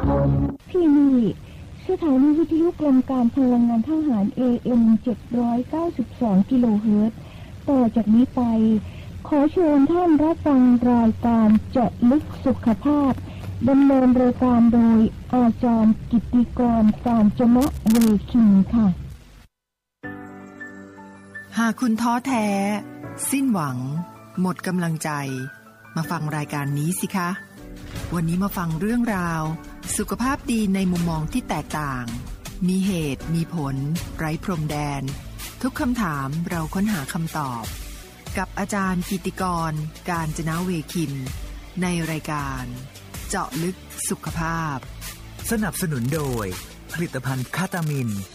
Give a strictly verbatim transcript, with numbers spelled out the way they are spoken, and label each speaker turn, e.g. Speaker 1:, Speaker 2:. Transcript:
Speaker 1: ที่นี่สถานีวิทยุกรมการพลังงานทหาร เอ เอ็ม เจ็ดร้อยเก้าสิบสอง กิโลเฮิรตซ์ต่อจากนี้ไปขอเชิญท่านรับฟังรายการเจาะลึกสุขภาพดำเนินรายการโดยอาจารย์กิตติกร กาญจนเวคินค่ะ
Speaker 2: หากคุณท้อแท้สิ้นหวังหมดกำลังใจมาฟังรายการนี้สิคะวันนี้มาฟังเรื่องราวสุขภาพดีในมุมมองที่แตกต่างมีเหตุมีผลไร้พรมแดนทุกคำถามเราค้นหาคำตอบกับอาจารย์กิตติกร กาญจนเวคินในรายการเจาะลึกสุขภาพ
Speaker 3: สนับสนุนโดยผลิตภัณฑ์คาตามิน